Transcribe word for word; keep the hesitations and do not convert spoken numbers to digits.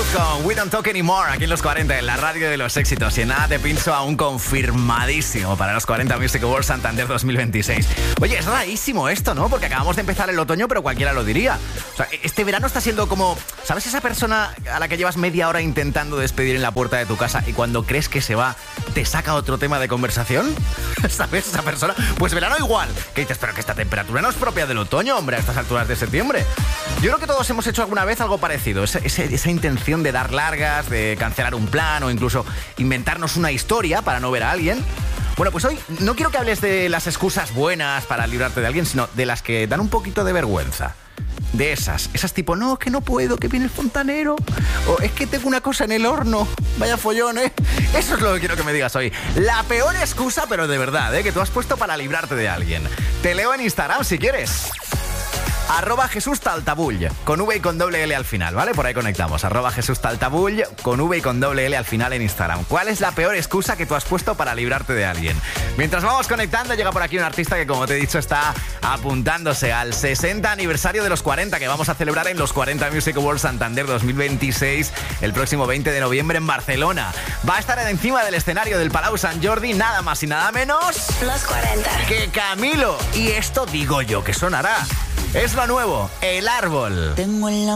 con We Don't Talk Anymore aquí en los cuarenta, en la radio de los éxitos. Y en nada te pincho a un confirmadísimo para los cuarenta Music Awards Santander dos mil veintiséis. Oye, es rarísimo esto, ¿no? Porque acabamos de empezar el otoño, pero cualquiera lo diría. O sea, este verano está siendo como, ¿sabes esa persona a la que llevas media hora intentando despedir en la puerta de tu casa y cuando crees que se va, te saca otro tema de conversación? ¿Sabes esa persona? Pues verano igual. Que dices, pero que esta temperatura no es propia del otoño, hombre, a estas alturas de septiembre. Yo creo que todos hemos hecho alguna vez algo parecido. Esa, esa, esa intención de dar largas, de cancelar un plan o incluso inventarnos una historia para no ver a alguien. Bueno, pues hoy no quiero que hables de las excusas buenas para librarte de alguien, sino de las que dan un poquito de vergüenza. De esas, esas tipo, no, que no puedo, que viene el fontanero, o es que tengo una cosa en el horno, vaya follón, ¿eh? Eso es lo que quiero que me digas hoy. La peor excusa, pero de verdad, ¿eh? Que tú has puesto para librarte de alguien. Te leo en Instagram si quieres. Arroba Jesús Taltabull, con V y con doble L al final, ¿vale? Por ahí conectamos. Arroba Jesús Taltabull, con V y con doble L al final en Instagram. ¿Cuál es la peor excusa que tú has puesto para librarte de alguien? Mientras vamos conectando, llega por aquí un artista que, como te he dicho, está apuntándose al sesenta aniversario de los cuarenta, que vamos a celebrar en los cuarenta Music Awards Santander dos mil veintiséis, el próximo veinte de noviembre en Barcelona. Va a estar encima del escenario del Palau Sant Jordi, nada más y nada menos... Los cuarenta. ...que Camilo. Y esto digo yo que sonará. Es lo nuevo, El Árbol. Tengo en la